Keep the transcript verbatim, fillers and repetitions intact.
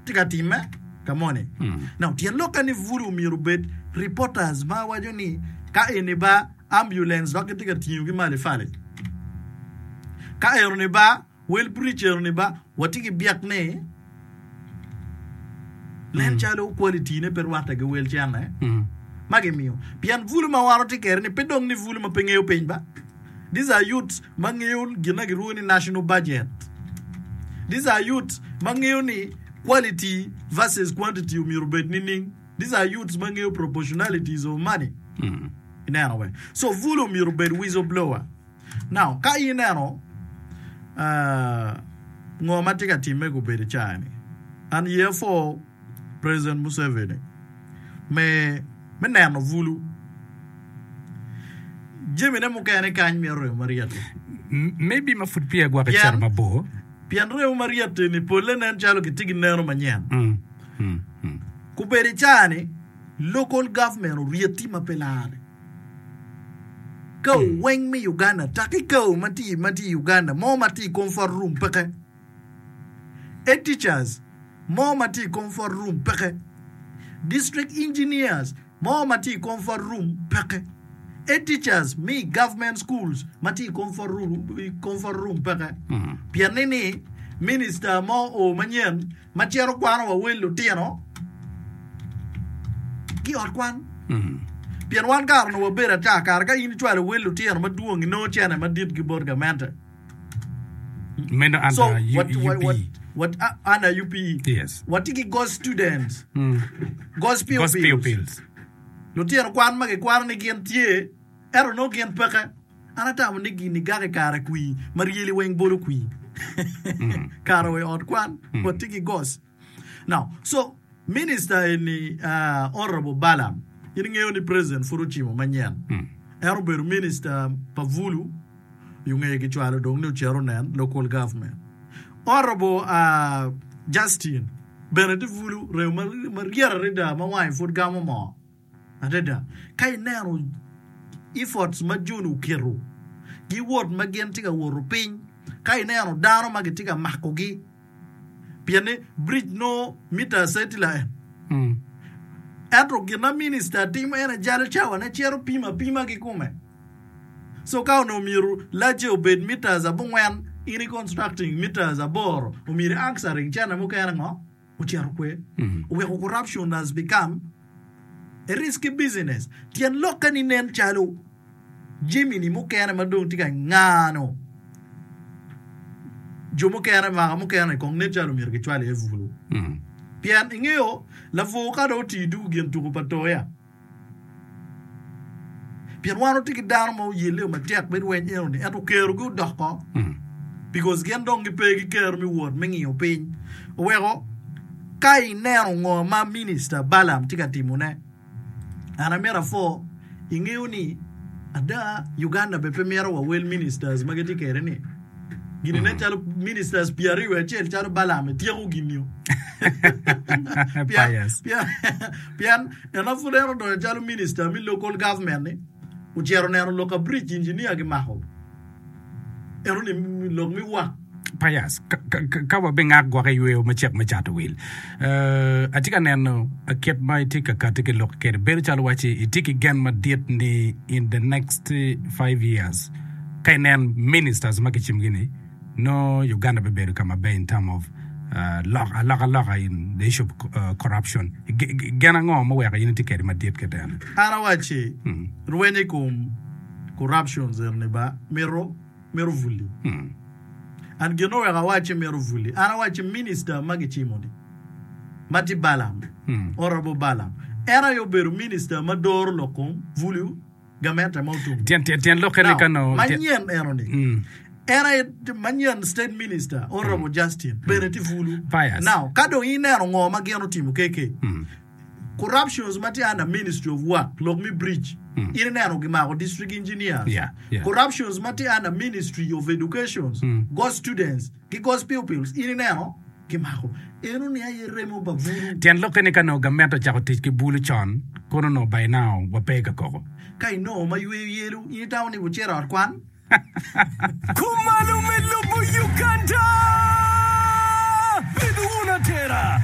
tika time kamone mm. Now tien loka ni vulu mirubet reporters ma wajo ni ka ene ba ambulance loka tika tiyu ki mali fale ka ero ni ba well preacher ni ba watiki biak ne len chalo quality ne per wata ge wel chana mm. Mage mio pian vulu ma waro tikere ni pedong ni vulu ma pengeo peny ba. These are youths mangeo gina giru ni national budget. These are youths mangeo ni quality versus quantity umirubet nining. These are youths mangeo proportionalities of money. Mm. In that way. So vulu umirubet whistleblower. Now ka inano uh ngoma tika time go bedi chani. And therefore President Museveni me me nano vulu Jimmy ne mukane kany mi ro mariate maybe ma fut pia gwa pechar mabo pian ro mariate ni pole nan chalo kitigi nero manyan mm mm, mm. Ku beri chani local government rieti mapelare go mm. Weng mi Uganda taki go mati mati Uganda mo mati comfort room peke e teachers mo mati comfort room peke district engineers mo mati comfort room peke e teachers me government schools mati comfort room comfort room peke mm. Pianini minister mo o manyen matiero kwano wa welu tieno ki ot kwan mm. Pian wan kar no bera ta kar ka ini chwale welu tieno maduong no chene madit gi bor gamanta men under so U, what, U P. what what what uh, under U P yes what tiki go students mm. gospel gospel pills lo tieno kwan ma ke kwan ni gen tie ero no gen peke anata mo ni gini gare kara kui marieli weng bolo kui mm. Kara we ot kwan mm. What tiki goes now so minister in uh, honorable Balam yinge oni president furuchimo manyan mm. Ero beru minister Pavulu yunge ke chwalo dong no chero nan local government honorable uh, Justin Benedict Vulu re mariera reda ma wine food gamo mo adeda kai nero efforts majunu kero gi word magen tiga woro pin kai nero daro magitika makogi piane bridge no mita setila mm. Atro gina minister team ena jale chawa na chero pima pima kikume so kao no miru laje obed meters abungwan ini constructing meters aboro umiri answering chana mukera ngo uchero kwe mm. Uwe corruption has become a risky business tian lokani nen chalo Jimmy ni mukera madong tika ngano jo mukera ma mukera kong ne chalo mir ke chwale evulu mm. Pian ingeo la voka do ti du gen tu patoya Pian wano tiki dano mo yele ma tiak bed wen ero ni ato kero go doko mm. Because gen dongi pegi kero mi word mengi opin wego kai nero ngo ma minister Balam tika timune ana mera fo ingeo ni ada Uganda bepe mera wa well ministers mageti kere ni gini mm. Ne chalo ministers piari we chel chalo Balam tiago ginio Pian pian pian ena fudero do chalo minister mi local government ni uchero nero local bridge engineer gi maho ero ni log mi wa payas ka wa benga gwa yue ma chek ma chat wil uh atika neno aket mai tika ka tika lok ker ber chalo wachi itiki gen ma diet ni in the next five years kai nen ministers makichim gini no Uganda be ber kama be in term of uh log log log in the issue of uh, corruption gena ngo mo wa yin tiket ma diet kedan ana wachi mm. Ruwenye kum corruption zerne ba mero mero vuli mm. And geno wa wachi mero vuli ana wachi minister magichimoni Mati Balam mm. Honorable Balam era yo beru minister mador lokom vulu gamenta mautum tien tien tien lokene kano manyen eroni mm. Era manyan state minister Honorable mm. Justin mm. Benedict Vulu Bias. Now kado inero ngo mageno timu keke mm. Corruptions mati under Ministry of Work Logmi Bridge mm. Inero gimago district engineers yeah, yeah. Corruptions mati under Ministry of Education mm. Go students ki go pupils inero gimago eno ni aye remo bavuru tien lokene kano gamento chako tiki bulu chon kono no by now wapega koko kai no mayue yelu initaw ni buchera kwan Kumalume lubu Uganda Bidu una tera